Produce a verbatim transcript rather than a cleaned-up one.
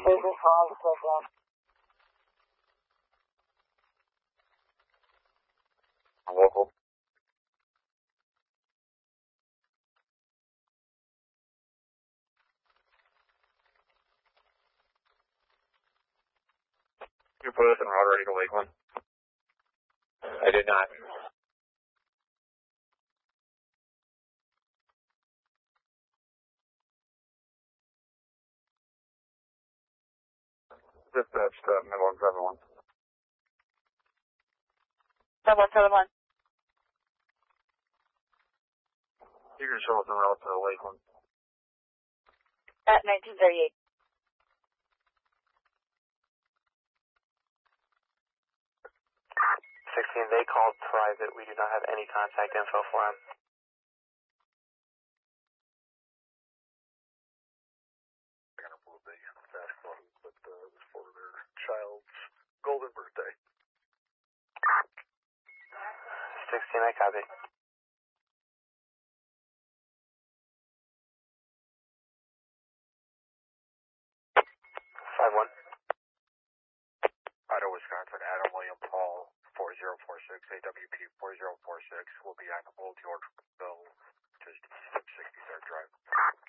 Local. You put us in route ready to Lakeland? I did not. Just that's the middle of seven one. seven one seven one. You can show us en route to Lakeland. At nineteen thirty-eight. sixteen, they called private. We do not have any contact info for him. They're going to move the fast one, but uh, it was for their child's golden birthday. sixteen, I copy. five one. Idaho, Wisconsin, Adam William Paul, four zero four six, A W P four zero four six, will be on Old Yorkville, just six sixty-third Drive.